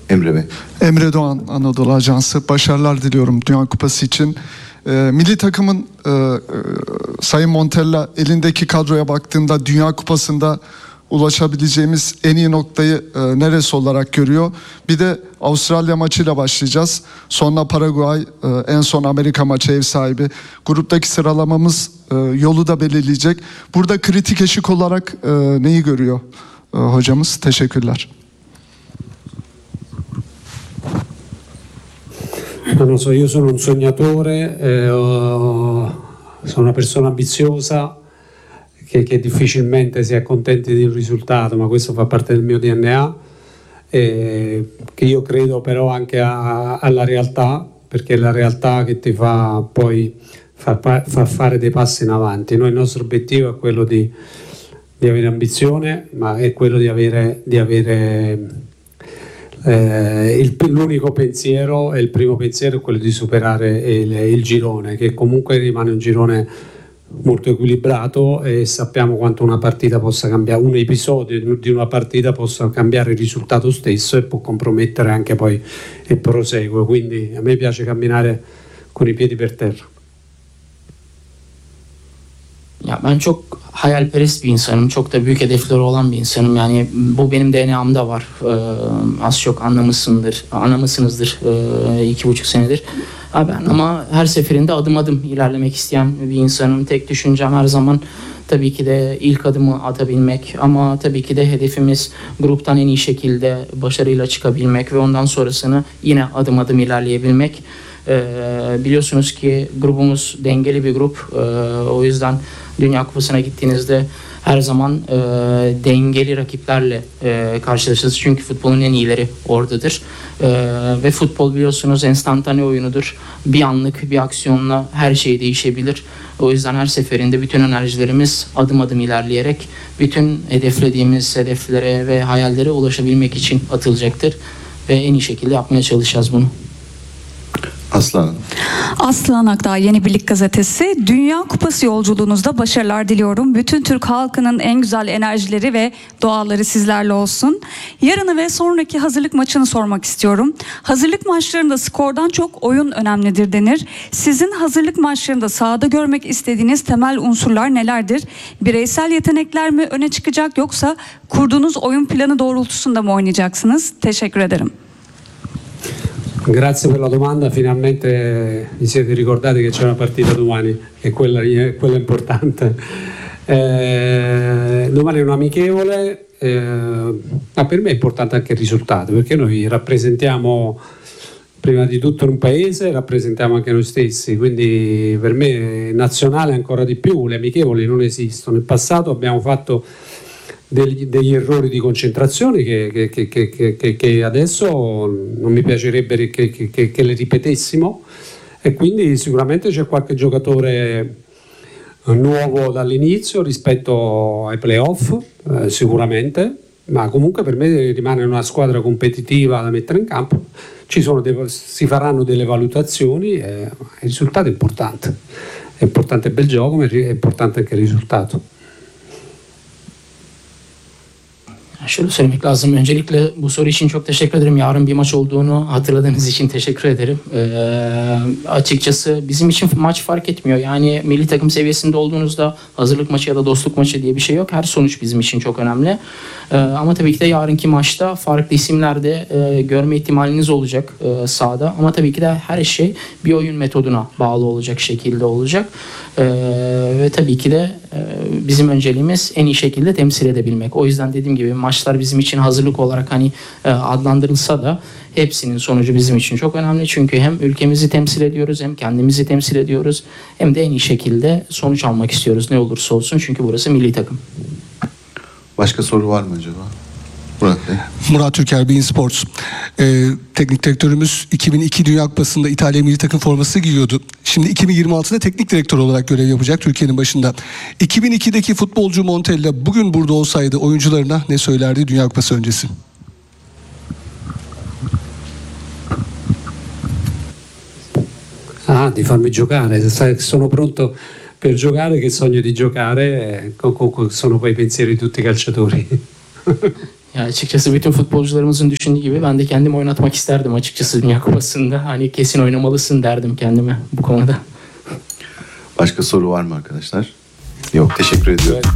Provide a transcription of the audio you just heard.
Emre Bey. Emre Doğan, Anadolu Ajansı. Başarılar diliyorum Dünya Kupası için. Milli takımın Sayın Montella elindeki kadroya baktığında Dünya Kupası'nda ulaşabileceğimiz en iyi noktayı neresi olarak görüyor? Bir de Avustralya maçıyla başlayacağız. Sonra Paraguay, en son Amerika maçı ev sahibi. Gruptaki sıralamamız yolu da belirleyecek. Burada kritik eşik olarak neyi görüyor hocamız? Teşekkürler. Non so, io sono un sognatore, sono una persona ambiziosa che difficilmente si accontenti di un risultato, ma questo fa parte del mio DNA, che io credo però anche alla realtà, perché è la realtà che ti fa poi far fare dei passi in avanti. Noi il nostro obiettivo è quello di avere ambizione, ma è quello di avere l'unico pensiero, e il primo pensiero è quello di superare il girone, che comunque rimane un girone molto equilibrato, e sappiamo quanto una partita possa cambiare, un episodio di una partita possa cambiare il risultato stesso e può compromettere anche poi il proseguo. Quindi a me piace camminare con i piedi per terra. Ya ben çok hayalperest bir insanım. Çok da büyük hedefleri olan bir insanım. Yani bu benim DNA'mda var. Az çok anlamışsınızdır 2,5 senedir. Ama her seferinde adım adım ilerlemek isteyen bir insanım. Tek düşüncem her zaman tabii ki de ilk adımı atabilmek. Ama tabii ki de hedefimiz gruptan en iyi şekilde başarıyla çıkabilmek ve ondan sonrasını yine adım adım ilerleyebilmek. Biliyorsunuz ki grubumuz dengeli bir grup. O yüzden Dünya Kupası'na gittiğinizde her zaman dengeli rakiplerle karşılaşırsınız. Çünkü futbolun en iyileri oradadır. Ve futbol biliyorsunuz enstantane oyunudur. Bir anlık bir aksiyonla her şey değişebilir. O yüzden her seferinde bütün enerjilerimiz adım adım ilerleyerek bütün hedeflediğimiz hedeflere ve hayallere ulaşabilmek için atılacaktır. Ve en iyi şekilde yapmaya çalışacağız bunu. Aslan Akdağ Yeni Birlik Gazetesi. Dünya Kupası yolculuğunuzda başarılar diliyorum. Bütün Türk halkının en güzel enerjileri ve duaları sizlerle olsun. Yarını ve sonraki hazırlık maçını sormak istiyorum. Hazırlık maçlarında skordan çok oyun önemlidir denir. Sizin hazırlık maçlarında sahada görmek istediğiniz temel unsurlar nelerdir? Bireysel yetenekler mi öne çıkacak, yoksa kurduğunuz oyun planı doğrultusunda mı oynayacaksınız? Teşekkür ederim. Grazie per la domanda, finalmente vi siete ricordati che c'è una partita domani, che quella è importante. Domani è un amichevole, ma per me è importante anche il risultato, perché noi rappresentiamo prima di tutto un paese, rappresentiamo anche noi stessi, quindi per me nazionale ancora di più, le amichevoli non esistono. In passato abbiamo fatto degli errori di concentrazione che adesso non mi piacerebbe che le ripetessimo, e quindi sicuramente c'è qualche giocatore nuovo dall'inizio rispetto ai playoff, sicuramente, ma comunque per me rimane una squadra competitiva da mettere in campo. Si faranno delle valutazioni, il risultato è importante il bel gioco, ma è importante anche il risultato. Şöyle söylemek lazım. Öncelikle bu soru için çok teşekkür ederim. Yarın bir maç olduğunu hatırladığınız için teşekkür ederim. Açıkçası bizim için maç fark etmiyor. Yani milli takım seviyesinde olduğunuzda hazırlık maçı ya da dostluk maçı diye bir şey yok. Her sonuç bizim için çok önemli. Ama tabii ki de yarınki maçta farklı isimler de görme ihtimaliniz olacak sahada. Ama tabii ki de her şey bir oyun metoduna bağlı olacak şekilde olacak. Ve tabii ki de bizim önceliğimiz en iyi şekilde temsil edebilmek. O yüzden dediğim gibi maçlar bizim için hazırlık olarak adlandırılsa da hepsinin sonucu bizim için çok önemli. Çünkü hem ülkemizi temsil ediyoruz, hem kendimizi temsil ediyoruz, hem de en iyi şekilde sonuç almak istiyoruz ne olursa olsun. Çünkü burası milli takım. Başka soru var mı acaba? Murat Bey. Murat Türker, Bein Sports. Teknik direktörümüz 2002 Dünya Kupası'nda İtalya milli takım forması giyiyordu. Şimdi 2026'da teknik direktör olarak görev yapacak Türkiye'nin başında. 2002'deki futbolcu Montella bugün burada olsaydı oyuncularına ne söylerdi Dünya Kupası öncesi? Di farmi giocare, sono pronto per giocare, che sogno di giocare, sono poi i pensieri di tutti i calciatori. Ya açıkçası bütün futbolcularımızın düşündüğü gibi ben de kendimi oynatmak isterdim açıkçası Dünya Kupası'nda. Hani kesin oynamalısın derdim kendime bu konuda. Başka soru var mı arkadaşlar? Yok, teşekkür ediyorum.